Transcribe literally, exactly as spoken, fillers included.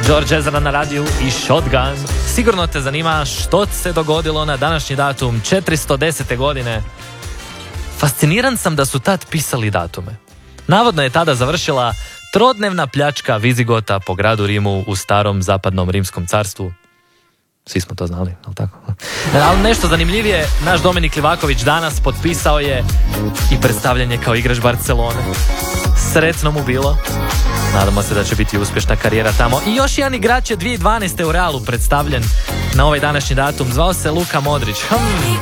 George Ezra na radiju i Shotgun. Sigurno te zanima što se dogodilo na današnji datum četiristo desete godine. Fasciniran sam da su tad pisali datume. Navodno je tada završila trodnevna pljačka Vizigota po gradu Rimu u starom zapadnom rimskom carstvu. Svi smo to znali, ali tako? Ali nešto zanimljivije, naš Dominik Livaković danas potpisao je i predstavljanje kao igrač Barcelone. Sretno mu bilo. Nadamo se da će biti uspješna karijera tamo. I još jedan igrač je dvije tisuće dvanaeste u Realu predstavljen na ovaj današnji datum. Zvao se Luka Modrić. Hmm.